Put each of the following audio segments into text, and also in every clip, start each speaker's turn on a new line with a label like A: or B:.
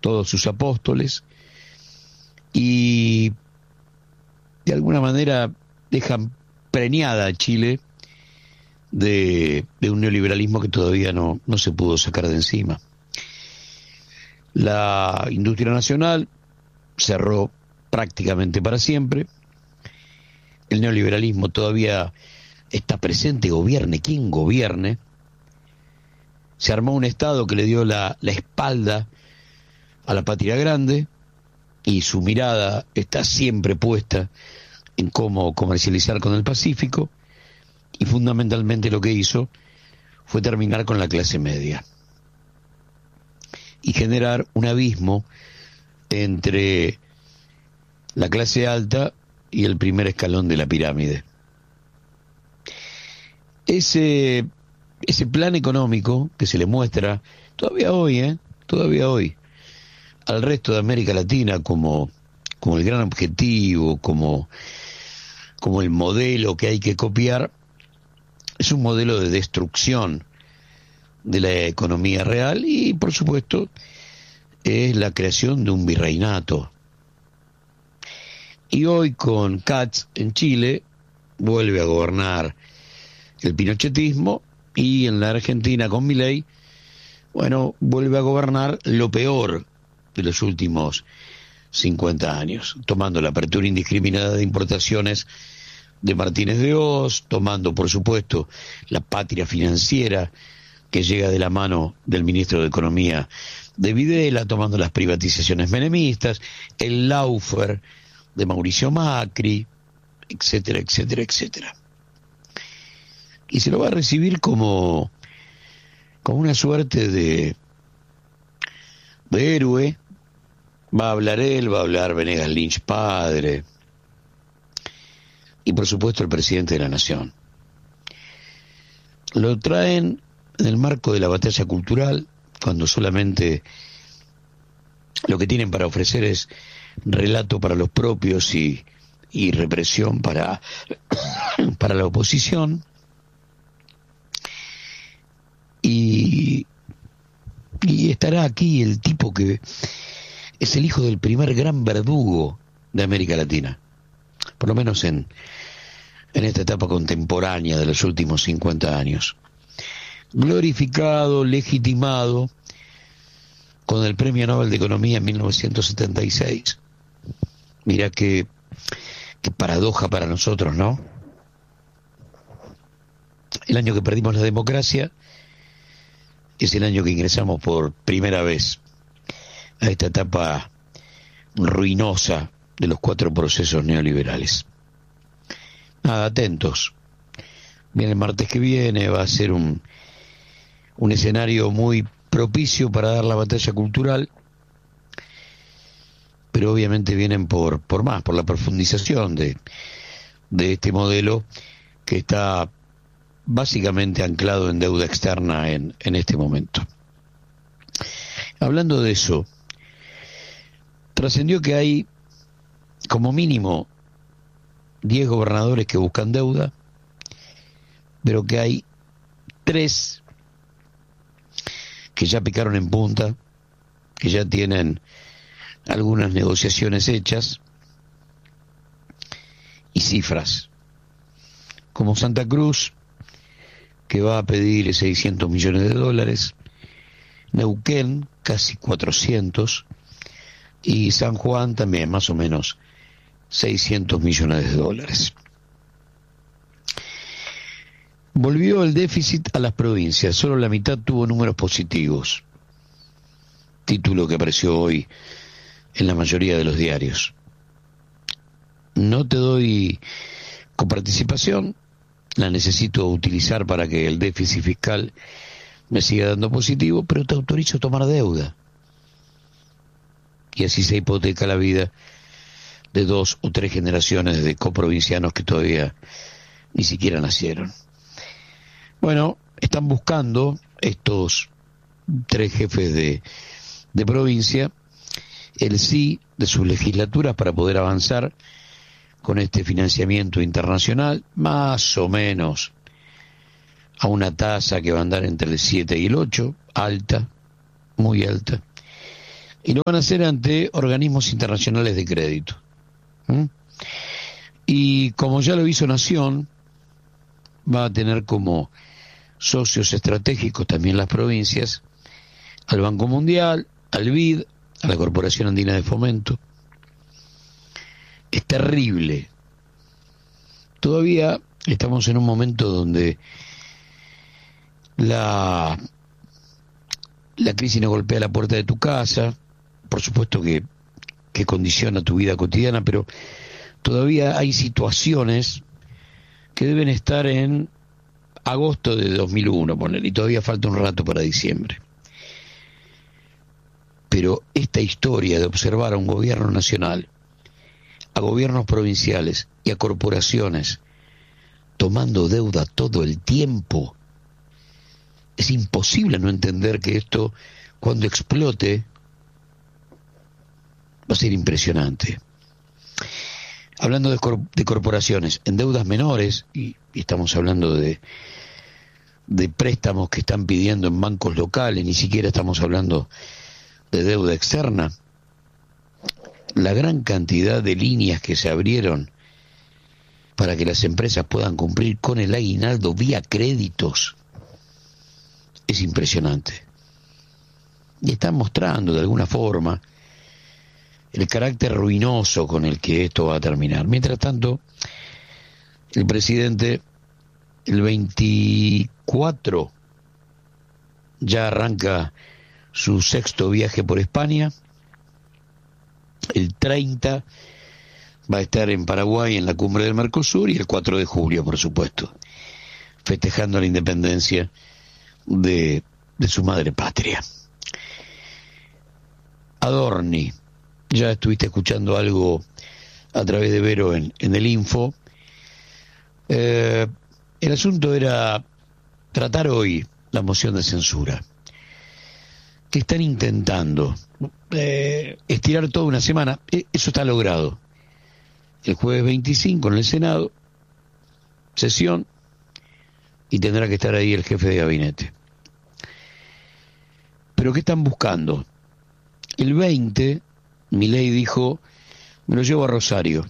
A: todos sus apóstoles, y de alguna manera dejan preñada a Chile de un neoliberalismo que todavía no se pudo sacar de encima. La industria nacional cerró prácticamente para siempre. El neoliberalismo todavía está presente, gobierne quien gobierne. Se armó un Estado que le dio la espalda a la patria grande, y su mirada está siempre puesta en cómo comercializar con el Pacífico, y fundamentalmente lo que hizo fue terminar con la clase media y generar un abismo entre la clase alta y el primer escalón de la pirámide. Ese plan económico que se le muestra todavía hoy al resto de América Latina como el gran objetivo, como el modelo que hay que copiar, es un modelo de destrucción de la economía real, y por supuesto es la creación de un virreinato. Y hoy con Katz en Chile vuelve a gobernar el pinochetismo, y en la Argentina con Milei, bueno, vuelve a gobernar lo peor de los últimos 50 años, tomando la apertura indiscriminada de importaciones de Martínez de Hoz, tomando por supuesto la patria financiera que llega de la mano del ministro de Economía de Videla, tomando las privatizaciones menemistas, el lawfare de Mauricio Macri, etcétera, etcétera, etcétera. Y se lo va a recibir como una suerte de héroe. Va a hablar él, va a hablar Venegas Lynch padre, y por supuesto el presidente de la Nación. Lo traen en el marco de la batalla cultural, cuando solamente lo que tienen para ofrecer es relato para los propios y represión para la oposición. Y estará aquí el tipo que es el hijo del primer gran verdugo de América Latina, por lo menos en esta etapa contemporánea de los últimos 50 años. Glorificado, legitimado con el Premio Nobel de Economía en 1976. Mira qué paradoja para nosotros, ¿no? El año que perdimos la democracia es el año que ingresamos por primera vez a esta etapa ruinosa de los 4 procesos neoliberales. Nada, atentos. Viene el martes que viene, va a ser un escenario muy propicio para dar la batalla cultural, pero obviamente vienen por la profundización de este modelo que está básicamente anclado en deuda externa en este momento. Hablando de eso, trascendió que hay como mínimo 10 gobernadores que buscan deuda, pero que hay 3 que ya picaron en punta, que ya tienen algunas negociaciones hechas y cifras, como Santa Cruz, que va a pedir $600 millones, Neuquén casi 400, y San Juan también más o menos $600 millones. Volvió el déficit a las provincias, solo la mitad tuvo números positivos, título que apareció hoy en la mayoría de los diarios. No te doy coparticipación, la necesito utilizar para que el déficit fiscal me siga dando positivo, pero te autorizo a tomar deuda. Y así se hipoteca la vida de 2 o 3 generaciones de coprovincianos que todavía ni siquiera nacieron. Bueno, están buscando estos 3 jefes de provincia el sí de sus legislaturas para poder avanzar con este financiamiento internacional, más o menos a una tasa que va a andar entre el 7 y el 8, alta, muy alta. Y lo van a hacer ante organismos internacionales de crédito. Y como ya lo hizo Nación, va a tener como socios estratégicos también las provincias, al Banco Mundial, al BID, a la Corporación Andina de Fomento. Es terrible. Todavía estamos en un momento donde la crisis no golpea la puerta de tu casa, por supuesto que condiciona tu vida cotidiana, pero todavía hay situaciones que deben estar en agosto de 2001, ponele, y todavía falta un rato para diciembre. Pero esta historia de observar a un gobierno nacional, a gobiernos provinciales y a corporaciones tomando deuda todo el tiempo, es imposible no entender que esto, cuando explote, va a ser impresionante. Hablando de corporaciones, en deudas menores, y estamos hablando de préstamos que están pidiendo en bancos locales, ni siquiera estamos hablando de deuda externa, la gran cantidad de líneas que se abrieron para que las empresas puedan cumplir con el aguinaldo vía créditos es impresionante. Y están mostrando de alguna forma el carácter ruinoso con el que esto va a terminar. Mientras tanto, el presidente, el 24, ya arranca su 6º viaje por España. El 30 va a estar en Paraguay en la cumbre del Mercosur, y el 4 de julio, por supuesto, festejando la independencia de su madre patria. Adorni, ya estuviste escuchando algo a través de Vero en el Info. El asunto era tratar hoy la moción de censura, que están intentando estirar toda una semana. Eso está logrado. El jueves 25 en el Senado, sesión, y tendrá que estar ahí el jefe de gabinete. ¿Pero qué están buscando? El 20, Milei dijo, me lo llevo a Rosario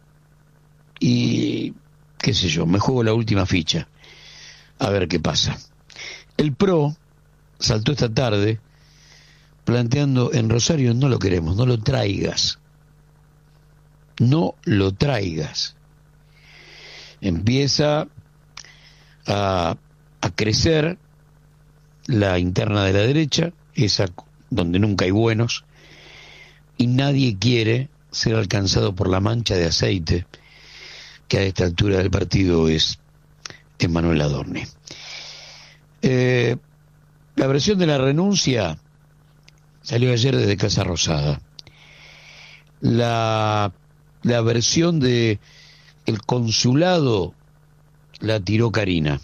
A: y, qué sé yo, me juego la última ficha, a ver qué pasa. El PRO saltó esta tarde planteando, en Rosario no lo queremos, no lo traigas. No lo traigas. Empieza a crecer la interna de la derecha, esa donde nunca hay buenos, y nadie quiere ser alcanzado por la mancha de aceite que a esta altura del partido es Manuel Adorni. La versión de la renuncia salió ayer desde Casa Rosada. La versión de el consulado la tiró Karina.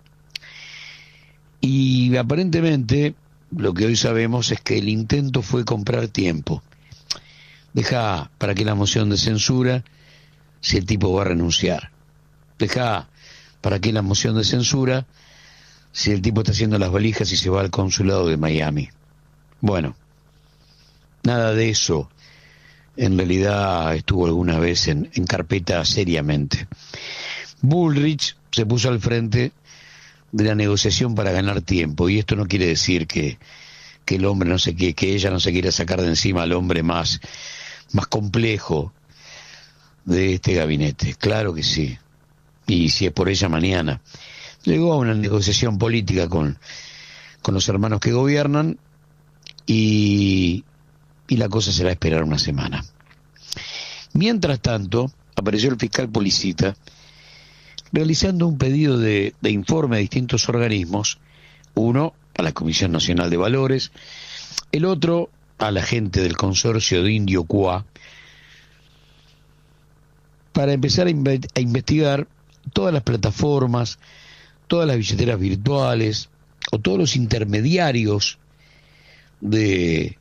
A: Y aparentemente lo que hoy sabemos es que el intento fue comprar tiempo. Deja para que la moción de censura, si el tipo va a renunciar. Deja para que la moción de censura, si el tipo está haciendo las valijas y se va al consulado de Miami. Bueno, nada de eso en realidad estuvo alguna vez en carpeta seriamente. Bullrich se puso al frente de la negociación para ganar tiempo, y esto no quiere decir que el hombre no se que ella no se quiera sacar de encima al hombre más complejo de este gabinete. Claro que sí, y si es por ella mañana. Llegó a una negociación política con los hermanos que gobiernan, y la cosa será esperar una semana. Mientras tanto, apareció el fiscal Policita realizando un pedido de informe a distintos organismos, uno a la Comisión Nacional de Valores, el otro a la gente del consorcio de Indio Cuá, para empezar a investigar todas las plataformas, todas las billeteras virtuales o todos los intermediarios de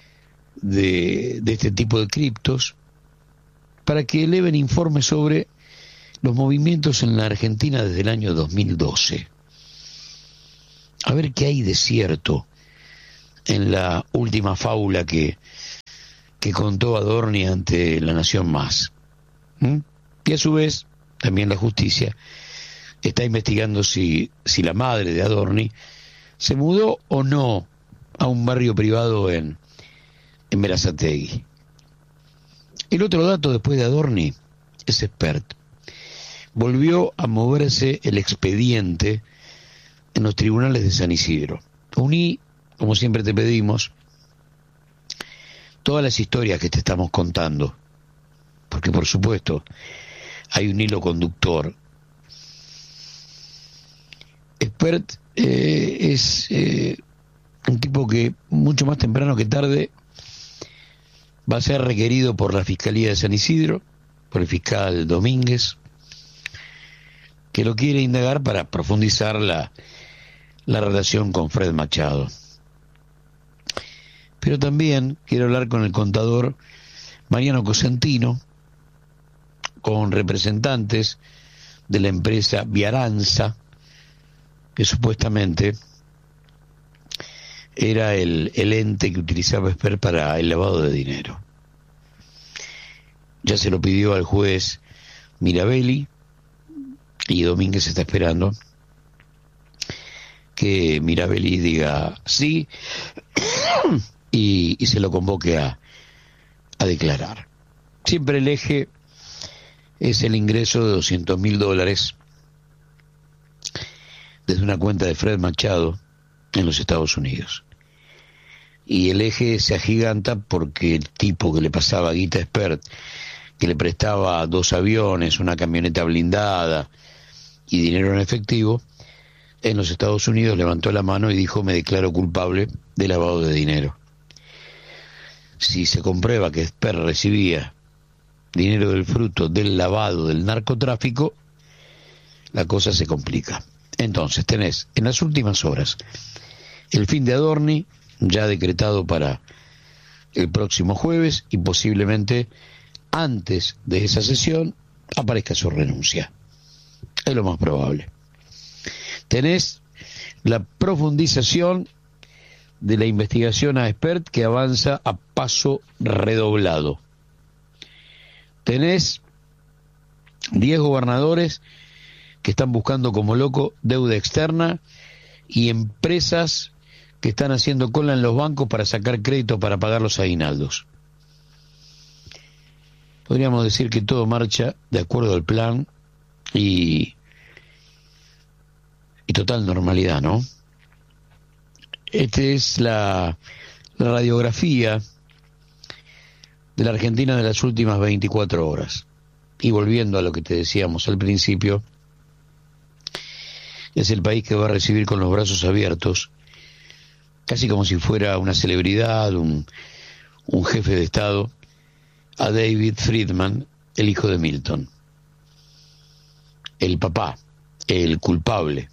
A: este tipo de criptos, para que eleven informes sobre los movimientos en la Argentina desde el año 2012. A ver qué hay de cierto en la última fábula que contó Adorni ante La Nación Más. Y a su vez, también la justicia está investigando si la madre de Adorni se mudó o no a un barrio privado en Berazategui. El otro dato después de Adorni es Espert. Volvió a moverse el expediente en los tribunales de San Isidro. Uní, como siempre te pedimos, todas las historias que te estamos contando, porque por supuesto hay un hilo conductor. Espert es un tipo que mucho más temprano que tarde va a ser requerido por la Fiscalía de San Isidro, por el fiscal Domínguez, que lo quiere indagar para profundizar la relación con Fred Machado. Pero también quiero hablar con el contador Mariano Cosentino, con representantes de la empresa Viaranza, que supuestamente era el ente que utilizaba Espert para el lavado de dinero. Ya se lo pidió al juez Mirabelli y Domínguez está esperando que Mirabelli diga sí y se lo convoque a declarar. Siempre el eje es el ingreso de $200.000 desde una cuenta de Fred Machado en los Estados Unidos. Y el eje se agiganta porque el tipo que le pasaba guita a Espert, que le prestaba 2 aviones, una camioneta blindada y dinero en efectivo, en los Estados Unidos levantó la mano y dijo: me declaro culpable de lavado de dinero. Si se comprueba que Espert recibía dinero del fruto del lavado del narcotráfico, la cosa se complica. Entonces tenés en las últimas horas el fin de Adorni, ya decretado para el próximo jueves, y posiblemente antes de esa sesión aparezca su renuncia. Es lo más probable. Tenés la profundización de la investigación a Espert, que avanza a paso redoblado. Tenés 10 gobernadores que están buscando como loco deuda externa y empresas que están haciendo cola en los bancos para sacar crédito para pagar los aguinaldos. Podríamos decir que todo marcha de acuerdo al plan y total normalidad, ¿no? Esta es la radiografía de la Argentina de las últimas 24 horas. Y volviendo a lo que te decíamos al principio, es el país que va a recibir con los brazos abiertos, casi como si fuera una celebridad, un jefe de Estado, a David Friedman, el hijo de Milton. El papá, el culpable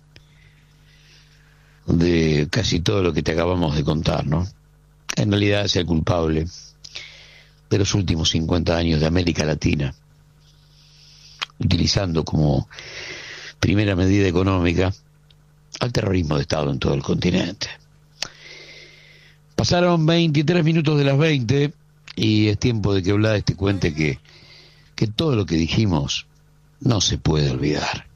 A: de casi todo lo que te acabamos de contar, ¿no? En realidad es el culpable de los últimos 50 años de América Latina, utilizando como primera medida económica al terrorismo de Estado en todo el continente. Pasaron 23 minutos de las 20 y es tiempo de que Blades te cuente que todo lo que dijimos no se puede olvidar.